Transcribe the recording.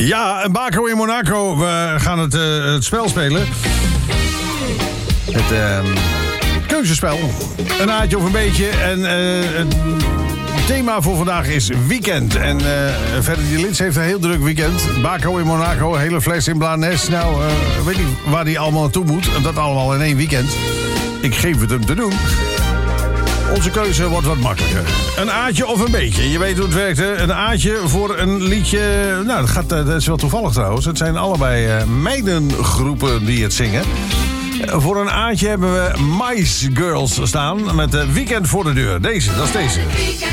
Ja, Baco in Monaco. We gaan het spel spelen. Het keuzespel. Een aatje of een beetje. En het thema voor vandaag is weekend. En verder, die Lins heeft een heel druk weekend. Baco in Monaco, hele fles in Blanes. Nou, weet niet waar die allemaal naartoe moet. Dat allemaal in één weekend. Ik geef het hem te doen. Onze keuze wordt wat makkelijker. Een aatje of een beetje. Je weet hoe het werkt, hè? Een aatje voor een liedje. Nou, dat is wel toevallig trouwens. Het zijn allebei meidengroepen die het zingen. Voor een aatje hebben we Mice Girls staan met Weekend voor de deur. Dat is deze.